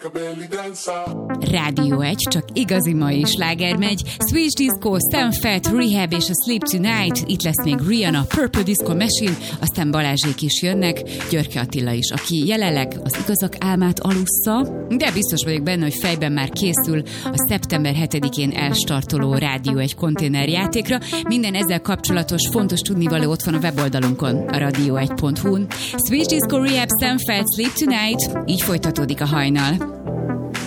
like a belly dancer. Rádió 1, csak igazi mai sláger megy. Switch Disco, Stan Fat, Rehab és a Sleep Tonight. Itt lesz még Rihanna, Purple Disco Machine, aztán Balázsék is jönnek, Györke Attila is, aki jelenleg az igazak álmát alussza, de biztos vagyok benne, hogy fejben már készül a szeptember 7-én elstartoló Rádió 1 konténerjátékra. Minden ezzel kapcsolatos fontos tudnivaló ott van a weboldalunkon, a radio1.hu-n. Switch Disco, Rehab, Stan Fat, Sleep Tonight, így folytatódik a hajnal.